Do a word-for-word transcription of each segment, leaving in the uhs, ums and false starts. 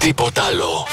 τίποτα άλλο.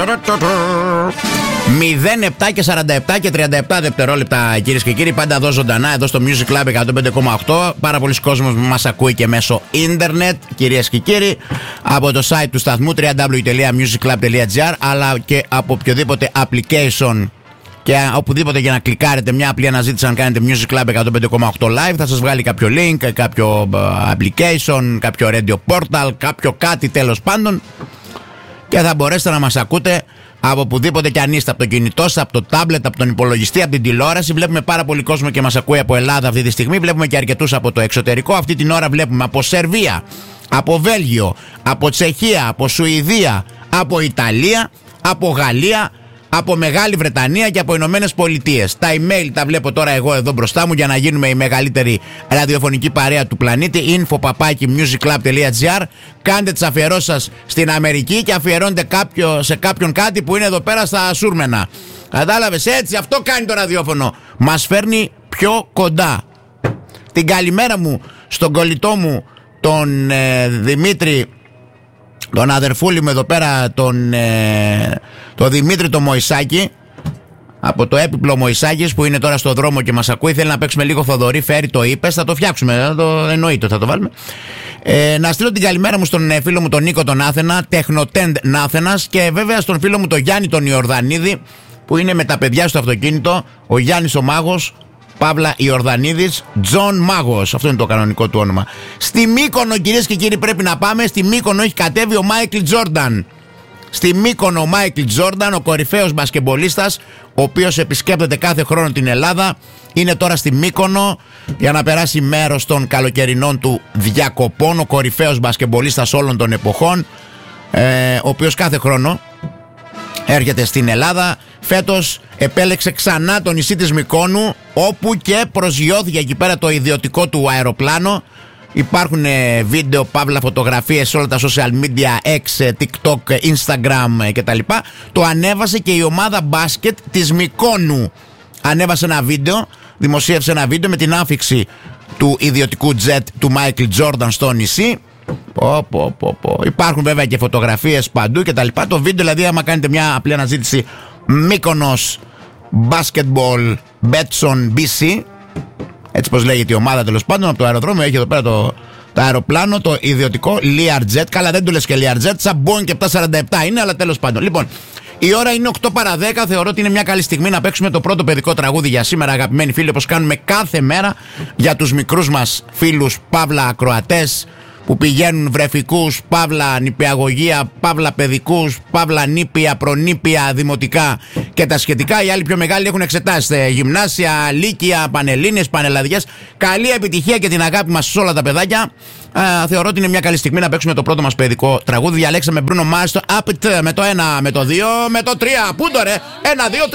μηδέν επτά και σαράντα επτά και τριάντα επτά δευτερόλεπτα, κυρίες και κύριοι. Πάντα εδώ ζωντανά, εδώ στο Music Club εκατόν πέντε κόμμα οκτώ. Πάρα πολλοί κόσμος μας ακούει και μέσω ίντερνετ, κυρίες και κύριοι, από το site του σταθμού double-u double-u double-u τελεία music club τελεία gr, αλλά και από οποιοδήποτε application και οπουδήποτε για να κλικάρετε μια απλή αναζήτηση, αν κάνετε Music Club εκατόν πέντε κόμμα οκτώ live, θα σας βγάλει κάποιο link, κάποιο application, κάποιο radio portal, κάποιο κάτι τέλος πάντων, και θα μπορέσετε να μας ακούτε από οπουδήποτε και αν είστε, από το κινητό σας, από το τάμπλετ, από τον υπολογιστή, από την τηλεόραση. Βλέπουμε πάρα πολύ κόσμο και μας ακούει από Ελλάδα αυτή τη στιγμή. Βλέπουμε και αρκετούς από το εξωτερικό. Αυτή την ώρα βλέπουμε από Σερβία, από Βέλγιο, από Τσεχία, από Σουηδία, από Ιταλία, από Γαλλία, από Μεγάλη Βρετανία και από Ηνωμένες Πολιτείες. Τα email τα βλέπω τώρα εγώ εδώ μπροστά μου για να γίνουμε η μεγαλύτερη ραδιοφωνική παρέα του πλανήτη. info παπάκι music club τελεία gr. Κάντε τις αφιερώσεις σας στην Αμερική και αφιερώνετε κάποιο, σε κάποιον κάτι που είναι εδώ πέρα στα Σούρμενα. Κατάλαβες, έτσι, αυτό κάνει το ραδιόφωνο. Μας φέρνει πιο κοντά. Την καλημέρα μου στον κολλητό μου τον ε, Δημήτρη, τον αδερφούλη μου εδώ πέρα, τον, ε, τον Δημήτρη τον Μωυσάκη, από το έπιπλο Μωυσάκης, που είναι τώρα στο δρόμο και μας ακούει. Θέλει να παίξουμε λίγο Θοδωρή, φέρει το είπες, θα το φτιάξουμε, θα το, εννοείται, θα το βάλουμε. Ε, να στείλω την καλημέρα μου στον ε, φίλο μου τον Νίκο τον Άθενα, τεχνοτέντ Νάθενας, και βέβαια στον φίλο μου τον Γιάννη τον Ιορδανίδη, που είναι με τα παιδιά στο αυτοκίνητο, ο Γιάννης ο Μάγος, Παύλα Ιορδανίδης, Τζον Μάγος, αυτό είναι το κανονικό του όνομα. Στη Μύκονο, κυρίες και κύριοι, πρέπει να πάμε. Στη Μύκονο έχει κατέβει ο Μάικλ Τζόρνταν. Στη Μύκονο ο Μάικλ Τζόρνταν, ο κορυφαίος μπασκεμπολίστας, ο οποίος επισκέπτεται κάθε χρόνο την Ελλάδα, είναι τώρα στη Μύκονο για να περάσει μέρος των καλοκαιρινών του διακοπών. Ο κορυφαίος μπασκεμπολίστας όλων των εποχών, ε, ο οποίος κάθε χρόνο έρχεται στην Ελλάδα. Φέτος επέλεξε ξανά το νησί της Μυκόνου, όπου και προσγειώθηκε εκεί πέρα το ιδιωτικό του αεροπλάνο. Υπάρχουν ε, βίντεο, παύλα, φωτογραφίες σε όλα τα social media, X, TikTok, Instagram κτλ. Το ανέβασε και η ομάδα μπάσκετ της Μυκόνου. Ανέβασε ένα βίντεο, δημοσίευσε ένα βίντεο με την άφιξη του ιδιωτικού τζετ του Μάικλ Τζόρνταν στο νησί. Πω, πω, πω, πω. Υπάρχουν βέβαια και φωτογραφίες παντού και τα λοιπά. Το βίντεο, δηλαδή, άμα κάνετε μια απλή αναζήτηση Μύκονος Basketball Betson μπι σι, έτσι πως λέγεται η ομάδα τέλος πάντων, από το αεροδρόμιο, έχει εδώ πέρα το, το αεροπλάνο, το ιδιωτικό Learjet. Καλά, δεν του λες και Learjet, σαν Boeing και επτακόσια σαράντα επτά είναι, αλλά τέλος πάντων. Λοιπόν, η ώρα είναι οκτώ παρά δέκα. Θεωρώ ότι είναι μια καλή στιγμή να παίξουμε το πρώτο παιδικό τραγούδι για σήμερα, αγαπημένοι φίλοι, όπως κάνουμε κάθε μέρα για τους μικρούς μας φίλους, παύλα ακροατές, που πηγαίνουν βρεφικούς, παύλα νηπιαγωγεία, παύλα παιδικούς, παύλα νήπια, προνήπια, δημοτικά και τα σχετικά. Οι άλλοι πιο μεγάλοι έχουν εξετάσει γυμνάσια, λύκεια, πανελλήνιες, πανελλαδιές. Καλή επιτυχία και την αγάπη μας σε όλα τα παιδάκια. Α, θεωρώ ότι είναι μια καλή στιγμή να παίξουμε το πρώτο μας παιδικό τραγούδι. Διαλέξαμε Bruno Mars, Up It, με το ένα, με το δύο, με το τρία. Πού το ρε, ένα, δύο, τρία.